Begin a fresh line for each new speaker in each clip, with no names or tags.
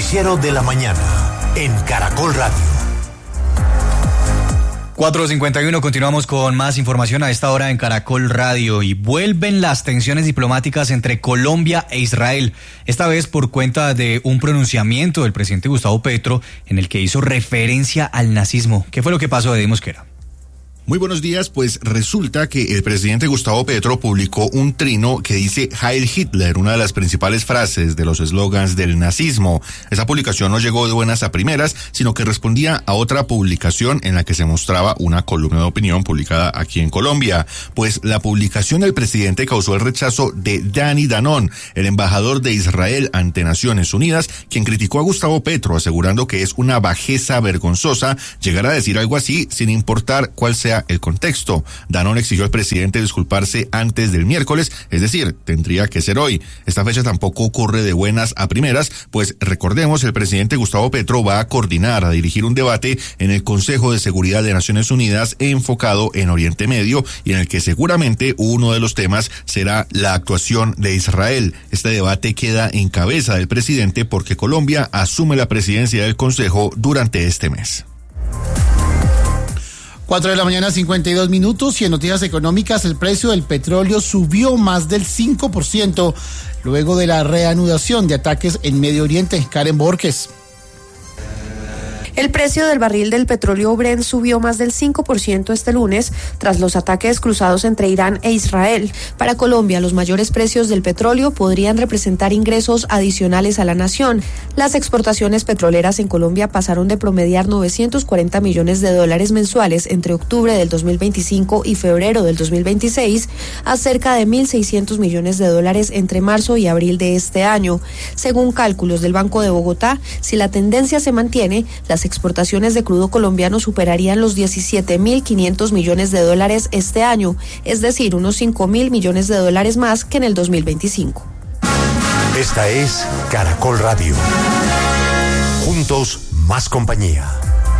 Noticiero de la mañana en Caracol Radio.
4:51, continuamos con más información a esta hora en Caracol Radio y vuelven las tensiones diplomáticas entre Colombia e Israel, esta vez por cuenta de un pronunciamiento del presidente Gustavo Petro en el que hizo referencia al nazismo. ¿Qué fue lo que pasó, Eddie Mosquera?
Muy buenos días, pues resulta que el presidente Gustavo Petro publicó un trino que dice Heil Hitler, una de las principales frases de los eslogans del nazismo. Esa publicación no llegó de buenas a primeras, sino que respondía a otra publicación en la que se mostraba una columna de opinión publicada aquí en Colombia. Pues la publicación del presidente causó el rechazo de Dani Danon, el embajador de Israel ante Naciones Unidas, quien criticó a Gustavo Petro asegurando que es una bajeza vergonzosa llegar a decir algo así sin importar cuál sea el contexto. Danon exigió al presidente disculparse antes del miércoles, es decir, tendría que ser hoy. Esta fecha tampoco ocurre de buenas a primeras, pues recordemos, el presidente Gustavo Petro va a coordinar, a dirigir un debate en el Consejo de Seguridad de Naciones Unidas enfocado en Oriente Medio y en el que seguramente uno de los temas será la actuación de Israel. Este debate queda en cabeza del presidente porque Colombia asume la presidencia del Consejo durante este mes.
4:52 a.m. y en noticias económicas el precio del petróleo subió más del 5% luego de la reanudación de ataques en Medio Oriente. Karen Borges.
El precio del barril del petróleo Brent subió más del 5% este lunes tras los ataques cruzados entre Irán e Israel. Para Colombia, los mayores precios del petróleo podrían representar ingresos adicionales a la nación. Las exportaciones petroleras en Colombia pasaron de promediar $940 millones mensuales entre octubre del 2025 y febrero del 2026 a cerca de $1.600 millones entre marzo y abril de este año. Según cálculos del Banco de Bogotá, si la tendencia se mantiene, las exportaciones de crudo colombiano superarían los $17.500 millones este año, es decir, unos $5.000 millones más que en el 2025.
Esta es Caracol Radio. Juntos, más compañía.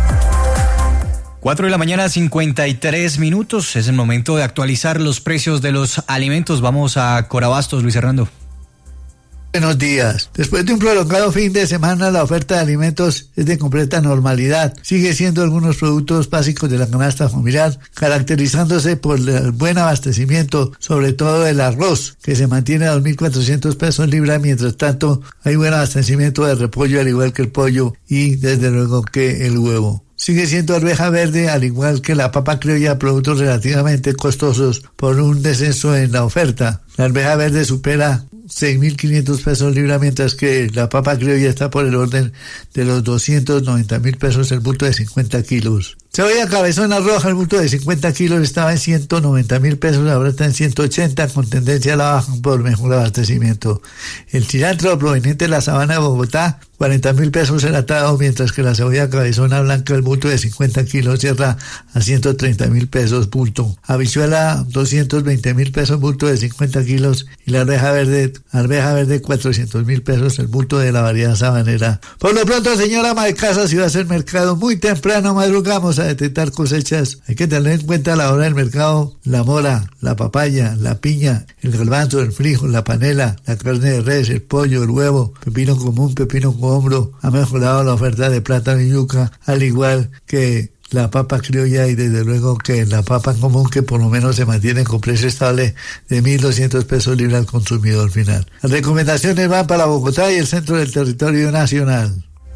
4:53 a.m. Es el momento de actualizar los precios de los alimentos. Vamos a Corabastos, Luis Hernando.
Buenos días. Después de un prolongado fin de semana, la oferta de alimentos es de completa normalidad. Sigue siendo algunos productos básicos de la canasta familiar, caracterizándose por el buen abastecimiento, sobre todo el arroz, que se mantiene a 2.400 pesos libra. Mientras tanto, hay buen abastecimiento de repollo, al igual que el pollo y, desde luego, que el huevo. Sigue siendo arveja verde, al igual que la papa criolla, productos relativamente costosos por un descenso en la oferta. La arveja verde supera 6.500 pesos libra, mientras que la papa criolla está por el orden de los 290.000 pesos el bulto de 50 kilos. Cebolla cabezona roja, el bulto de 50 kilos estaba en 190.000 pesos, ahora está en 180, con tendencia a la baja por mejor abastecimiento. El cilantro proveniente de la sabana de Bogotá, 40.000 pesos el atado, mientras que la cebolla cabezona blanca, el bulto de 50 kilos, cierra a 130.000 pesos bulto. Habichuela, 220.000 pesos bulto de 50 kilos, y la arveja verde 400.000 pesos el bulto de la variedad sabanera. Por lo pronto, señora ama de casa, si va a hacer mercado muy temprano, madrugamos a detectar cosechas. Hay que tener en cuenta a la hora del mercado la mora, la papaya, la piña, el garbanzo, el frijol, la panela, la carne de res, el pollo, el huevo, pepino común, pepino con hombro. Ha mejorado la oferta de plátano y yuca, al igual que la papa criolla y desde luego que la papa común, que por lo menos se mantiene con precio estable de 1.200 pesos libra al consumidor final. Las recomendaciones van para Bogotá y el centro del territorio nacional.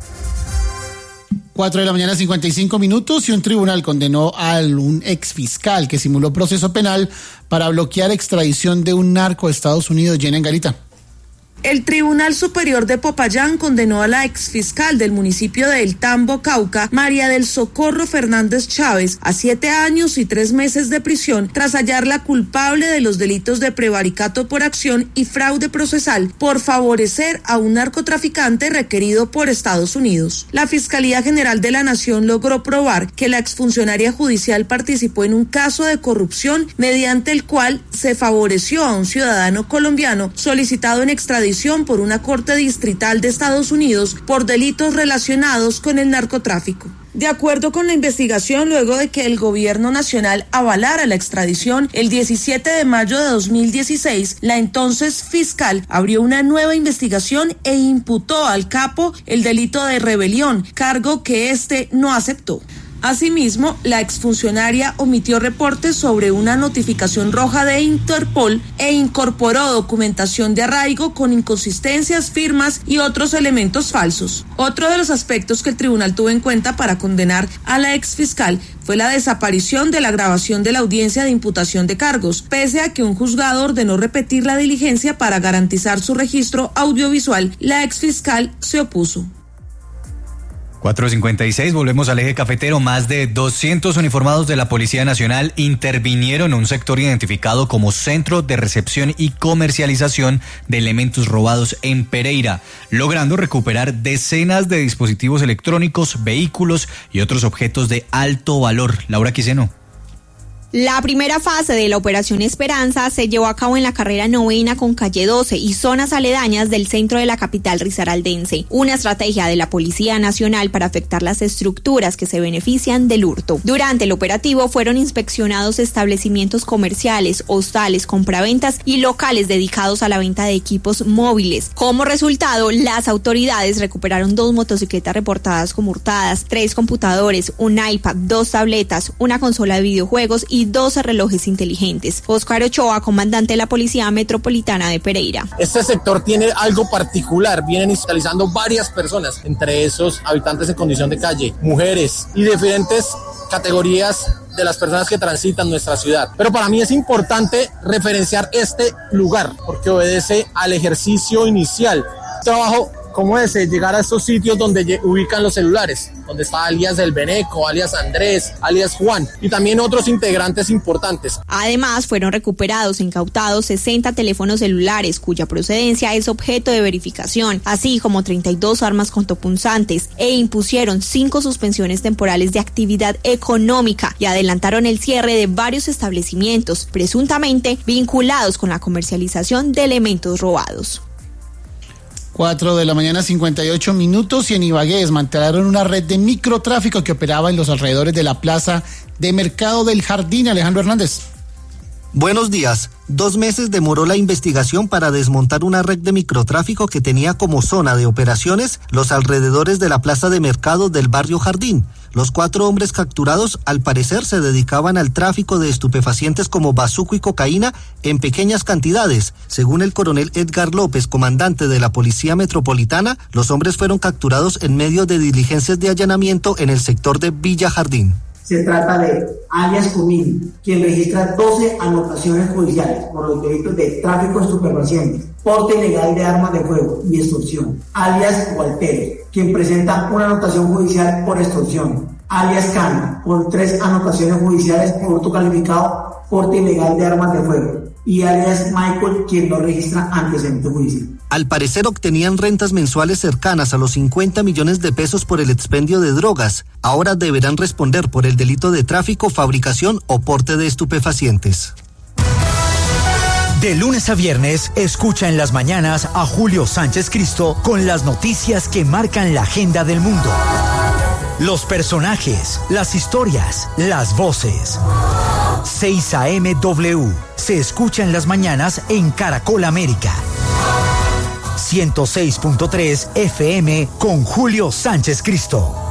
4:55 a.m. y un tribunal condenó a un exfiscal que simuló proceso penal para bloquear extradición de un narco a Estados Unidos. Jenna Garita.
El Tribunal Superior de Popayán condenó a la exfiscal del municipio de El Tambo, Cauca, María del Socorro Fernández Chávez, a 7 años y 3 meses de prisión tras hallarla culpable de los delitos de prevaricato por acción y fraude procesal por favorecer a un narcotraficante requerido por Estados Unidos. La Fiscalía General de la Nación logró probar que la exfuncionaria judicial participó en un caso de corrupción mediante el cual se favoreció a un ciudadano colombiano solicitado en extradición prisión por una corte distrital de Estados Unidos por delitos relacionados con el narcotráfico. De acuerdo con la investigación, luego de que el gobierno nacional avalara la extradición, el 17 de mayo de 2016, la entonces fiscal abrió una nueva investigación e imputó al capo el delito de rebelión, cargo que éste no aceptó. Asimismo, la exfuncionaria omitió reportes sobre una notificación roja de Interpol e incorporó documentación de arraigo con inconsistencias, firmas y otros elementos falsos. Otro de los aspectos que el tribunal tuvo en cuenta para condenar a la exfiscal fue la desaparición de la grabación de la audiencia de imputación de cargos, pese a que un juzgado ordenó repetir la diligencia para garantizar su registro audiovisual. La exfiscal se opuso.
4:56, volvemos al eje cafetero. Más de 200 uniformados de la Policía Nacional intervinieron en un sector identificado como Centro de Recepción y Comercialización de Elementos Robados en Pereira, logrando recuperar decenas de dispositivos electrónicos, vehículos y otros objetos de alto valor. Laura Quiseno.
La primera fase de la Operación Esperanza se llevó a cabo en la carrera 9ª con calle 12 y zonas aledañas del centro de la capital risaraldense, una estrategia de la Policía Nacional para afectar las estructuras que se benefician del hurto. Durante el operativo fueron inspeccionados establecimientos comerciales, hostales, compraventas y locales dedicados a la venta de equipos móviles. Como resultado, las autoridades recuperaron 2 motocicletas reportadas como hurtadas, 3 computadores, un iPad, 2 tabletas, una consola de videojuegos y 12 relojes inteligentes. Oscar Ochoa, comandante de la Policía Metropolitana de Pereira.
Este sector tiene algo particular, vienen instanciando varias personas, entre esos habitantes en condición de calle, mujeres y diferentes categorías de las personas que transitan nuestra ciudad. Pero para mí es importante referenciar este lugar porque obedece al ejercicio inicial. Trabajo como ese, llegar a estos sitios donde ubican los celulares, donde está alias El Beneco, alias Andrés, alias Juan y también otros integrantes importantes.
Además, fueron recuperados e incautados 60 teléfonos celulares cuya procedencia es objeto de verificación, así como 32 armas cortopunzantes e impusieron 5 suspensiones temporales de actividad económica y adelantaron el cierre de varios establecimientos presuntamente vinculados con la comercialización de elementos robados.
4:58 a.m. y en Ibagué desmantelaron una red de microtráfico que operaba en los alrededores de la plaza de Mercado del Jardín. Alejandro Hernández.
Buenos días. 2 meses demoró la investigación para desmontar una red de microtráfico que tenía como zona de operaciones los alrededores de la plaza de mercado del barrio Jardín. Los 4 hombres capturados, al parecer, se dedicaban al tráfico de estupefacientes como bazuco y cocaína en pequeñas cantidades. Según el coronel Edgar López, comandante de la Policía Metropolitana, los hombres fueron capturados en medio de diligencias de allanamiento en el sector de Villa Jardín.
Se trata de alias Comín, quien registra 12 anotaciones judiciales por los delitos de tráfico de estupefacientes, porte ilegal de armas de fuego y extorsión. Alias Gualteros, quien presenta una anotación judicial por extorsión. Alias Cana, por 3 anotaciones judiciales por hurto calificado, porte ilegal de armas de fuego. Y alias Michael, quien no registra antecedentes judiciales.
Al parecer obtenían rentas mensuales cercanas a los 50 millones de pesos por el expendio de drogas. Ahora deberán responder por el delito de tráfico, fabricación o porte de estupefacientes.
De lunes a viernes, escucha en las mañanas a Julio Sánchez Cristo con las noticias que marcan la agenda del mundo. Los personajes, las historias, las voces. 6 a.m. W. Se escucha en las mañanas en Caracol América. 106.3 FM con Julio Sánchez Cristo.